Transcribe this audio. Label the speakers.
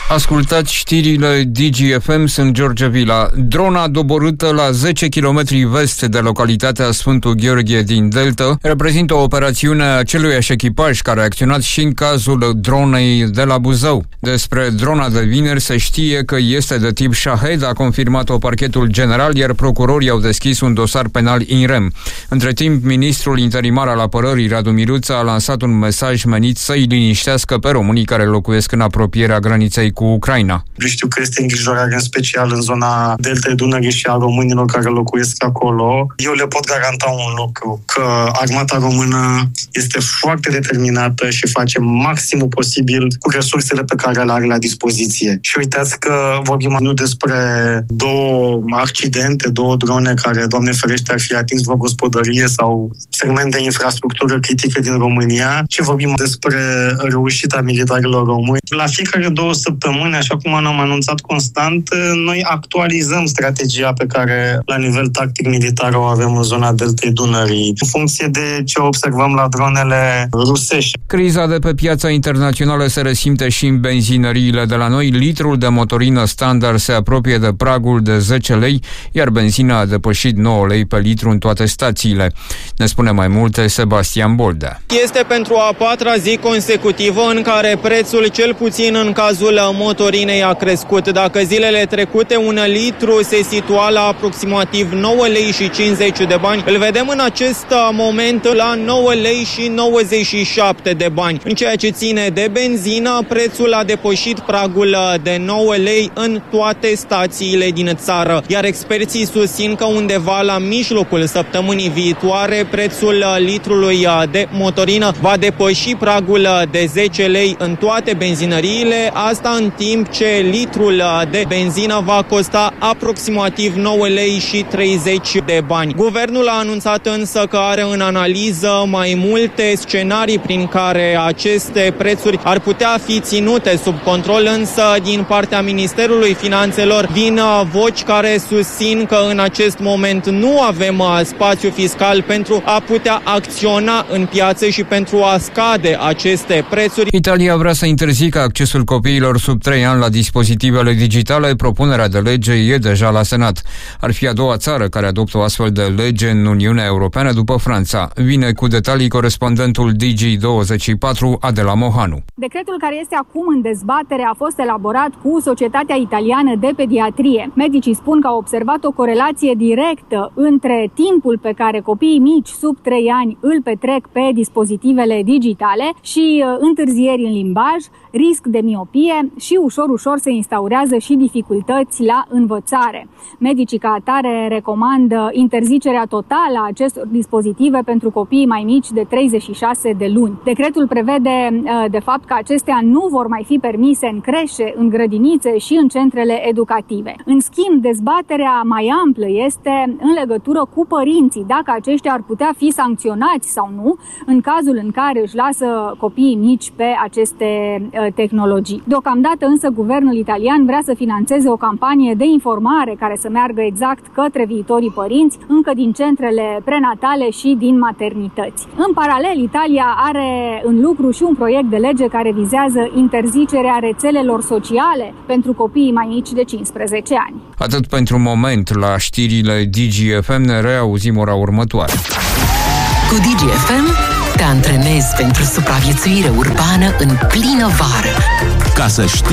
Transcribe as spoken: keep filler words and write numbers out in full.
Speaker 1: Ascultați știrile Digi F M, sunt George Vila. Drona doborâtă la zece kilometri vest de localitatea Sfântul Gheorghe din Delta reprezintă o operațiune a aceluiași echipaj care a acționat și în cazul dronei de la Buzău. Despre drona de vineri se știe că este de tip Shahed, a confirmat-o parchetul general, iar procurorii au deschis un dosar penal in rem. Între timp, ministrul interimar al apărării, Radu Miruță, a lansat un mesaj menit să-i liniștească pe românii care locuiesc în apropierea graniței cu Ucraina.
Speaker 2: Știu că este îngrijorare în special în zona Deltei Dunării și a românilor care locuiesc acolo. Eu le pot garanta un lucru, că armata română este foarte determinată și face maximul posibil cu resursele pe care le are la dispoziție. Și uitați că vorbim nu despre două accidente, două drone care, Doamne ferește, ar fi atins vreo gospodărie sau segment de infrastructură critică din România, ci vorbim despre reușita militarilor români. La fiecare două săptămâni, așa cum am anunțat constant, noi actualizăm strategia pe care la nivel tactic-militar o avem în zona Deltei Dunării, în funcție de ce observăm la dronele rusești.
Speaker 1: Criza de pe piața internațională se resimte și în benzinăriile de la noi. Litrul de motorină standard se apropie de pragul de zece lei, iar benzina a depășit nouă lei pe litru în toate stațiile. Ne spune mai multe Sebastian Boldea.
Speaker 3: Este pentru a patra zi consecutivă în care prețul, cel puțin în cazul motorinei, a crescut. Dacă zilele trecute un litru se situa la aproximativ nouă lei și cincizeci de bani, îl vedem în acest moment la nouă lei și nouăzeci și șapte de bani. În ceea ce ține de benzină, prețul a depășit pragul de nouă lei în toate stațiile din țară, iar experții susțin că undeva la mijlocul săptămânii viitoare prețul litrului de motorină va depăși pragul de zece lei în toate benzinăriile, asta în timp ce litrul de benzină va costa aproximativ nouă lei și treizeci de bani. Guvernul a anunțat însă că are în analiză mai multe scenarii prin care aceste prețuri ar putea fi ținute sub control, însă din partea Ministerului Finanțelor vin voci care susțin că în acest moment nu avem spațiu fiscal pentru a putea acționa în piață și pentru a scade aceste prețuri.
Speaker 1: Italia vrea să interzică accesul copiilor sub trei ani la dispozitivele digitale. Propunerea de lege e deja la Senat. Ar fi a doua țară care adoptă o astfel de lege în Uniunea Europeană după Franța. Vine cu detalii corespondentul Digi douăzeci și patru, Adela Mohanu.
Speaker 4: Decretul care este acum în dezbatere a fost elaborat cu Societatea Italiană de Pediatrie. Medicii spun că au observat o corelație directă între timpul pe care copiii mici sub trei ani îl petrec pe dispozitivele digitale și întârzieri în limbaj, risc de miopie și ușor, ușor se instaurează și dificultăți la învățare. Medicii ca atare recomandă interzicerea totală a acestor dispozitive pentru copiii mai mici de treizeci și șase de luni. Decretul prevede, de fapt, că acestea nu vor mai fi permise în creșe, în grădinițe și în centrele educative. În schimb, dezbaterea mai amplă este în legătură cu părinții, dacă aceștia ar putea fi sancționați sau nu în cazul în care își lasă copiii mici pe aceste tehnologii. Deocamdată însă guvernul italian vrea să financeze o campanie de informare care să meargă exact către viitorii părinți, încă din centrele prenatale și din maternități. În paralel, Italia are în lucru și un proiect de lege care vizează interzicerea rețelelor sociale pentru copiii mai mici de cincisprezece ani.
Speaker 1: Atât pentru moment. La știrile Digi F M ne reauzim ora următoare.
Speaker 5: Cu Digi F M te antrenezi pentru supraviețuire urbană în plină vară. Ca să știi